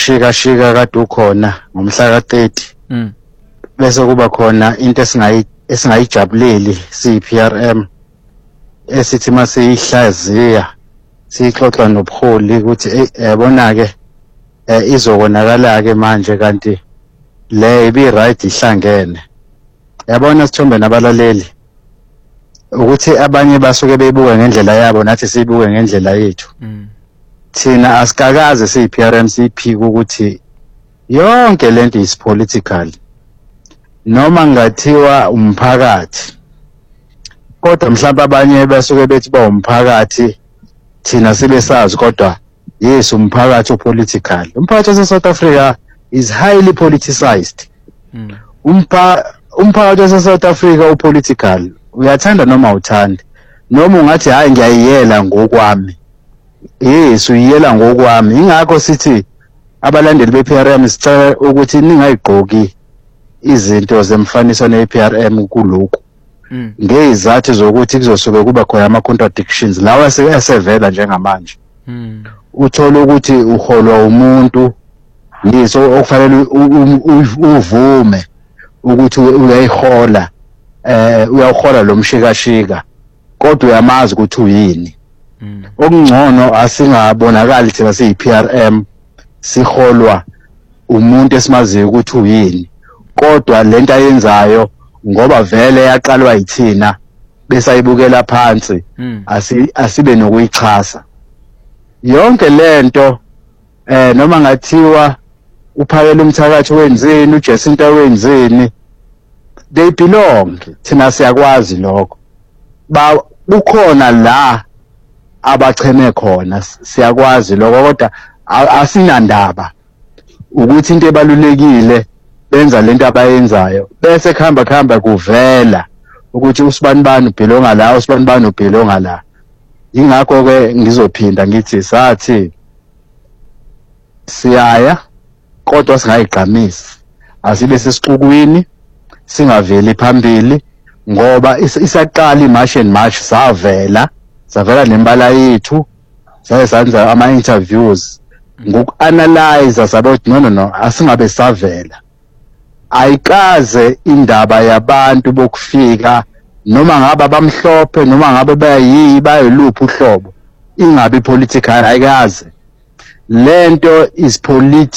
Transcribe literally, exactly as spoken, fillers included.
mshika-shika kade ukhona ngomhla ka thirty mm. bese kuba khona into esingayi esingayijabuleli siyi-P R M esithi masiyihlaziya sixoxa nobuholi ukuthi yabona ke izokonakala ke manje kanti le ibi right ihlangene yabona Sithombe nabalaleli ukuthi abanye basuke beyibuka ngendlela yabo nathi siyibuke ngendlela yethu mm. thina asikakaze siyi-P R M siphika ukuthi yonke lento is political noma ngathiwa umphakathi kodwa mhlawumbe abanye basuke bethi ba umphakathi thina sibe sazi kodwa yes umphakathi opolitical umphakathi wase-South Africa is highly politicized mm. umpha umphakathi wase-South Africa upolitical uyathanda noma uthanda noma ungathi hayi ngiyayiyela ngokwami yes uyiyela ngokwami ingakho sithi abalandeli be-P R M sicela ukuthi ningayigqoki izinto zemfaniso ne-P R M kulokhu mm. ngezizathu zokuthi kuzosuke kuba khona ama-contradictions lawa esevela njengamanje mm. uthola ukuthi uholwa umuntu yiso okufanele uvume ukuthi uyayihola eh uyawuhola lo mshikashika kodwa uyamazi ukuthi uyini mm. okungcono asingabonakali thina siyi-P R M siholwa umuntu esimaziyo ukuthi uyini kodwa lento ayenzayo ngoba vele yaqalwa yithina bese ayibukela phansi mm. asibe nokuyixhasa yonke lento eh noma ngathiwa uphakela umthakathi wenzeni uJacinta wenzeni they belong thina siyakwazi lokho ba kukhona la abacheme khona siyakwazi lokho kodwa asinandaba ukuthi into ebalulekile benza lento abayenzayo bese khamba khamba kuvela ukuthi usibanibani ubhelonga la usibanibani ubhelonga la ingakho ke ngizophinda ngithi sathi siyaya kodwa singayigqamisi asibe sesixukwini singaveli phambili ngoba isaqala imarch and march savela savela nembala yethu saye senza ama interviews ngokuanalyze sabathi no no no asingabe savela ayikaze indaba yabantu bokufika noma ngabe bamhlophe noma ngabe bayiyi bayiluphi uhlobo ingabe political ayikaze lento is political